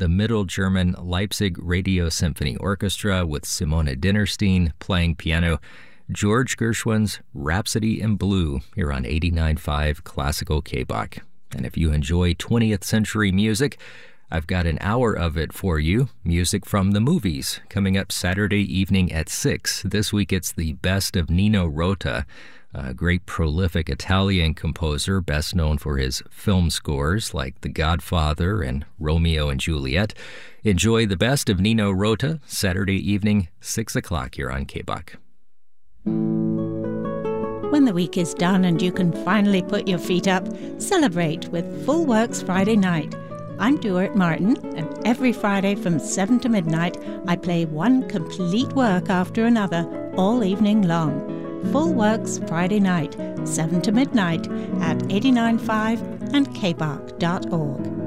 the Middle German Leipzig Radio Symphony Orchestra with Simone Dinnerstein playing piano, George Gershwin's Rhapsody in Blue here on 89.5 Classical KBOK. And if you enjoy 20th century music, I've got an hour of it for you, music from the movies, coming up Saturday evening at 6. This week it's the best of Nino Rota, a great prolific Italian composer, best known for his film scores like The Godfather and Romeo and Juliet. Enjoy the best of Nino Rota, Saturday evening, 6 o'clock here on KBOK. When the week is done and you can finally put your feet up, celebrate with Full Works Friday night. I'm Duart Martin, and every Friday from 7 to midnight, I play one complete work after another all evening long. Full Works Friday night, 7 to midnight at 89.5 and kbok.org.